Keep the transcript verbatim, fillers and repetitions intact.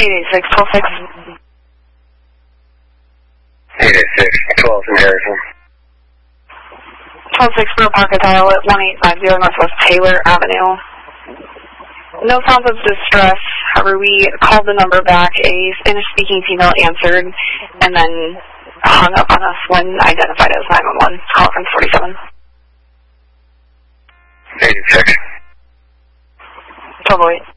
eight eight six, twelve six. eight eight six, twelve in Harrison. twelve six, Borough Park Hotel at one eight five zero Northwest Taylor Avenue. No sounds of distress. However, we called the number back. A Spanish-speaking female answered and then hung up on us when identified as nine one one. Call from forty-seven. eight eight six. twelve oh eight.